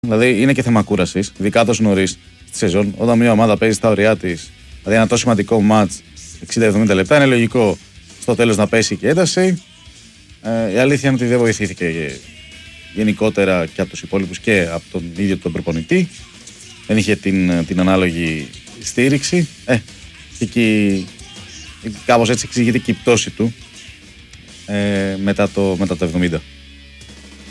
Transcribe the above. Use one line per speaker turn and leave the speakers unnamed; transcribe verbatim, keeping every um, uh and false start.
Δηλαδή είναι και θέμα κούρασης, ειδικά τόσο νωρίς στη σεζόν. Όταν μια ομάδα παίζει στα ωριά της, δηλαδή ένα τόσο σημαντικό μάτς, εξήντα με εβδομήντα λεπτά, είναι λογικό στο τέλος να πέσει και ένταση. Ε, η αλήθεια είναι ότι δεν βοηθήθηκε γενικότερα και από τους υπόλοιπους και από τον ίδιο τον προπονητή. Δεν είχε την, την ανάλογη στήριξη. Ε, και εκεί κάπως έτσι εξηγείται και η πτώση του ε, μετά, το, μετά το εβδομήντα.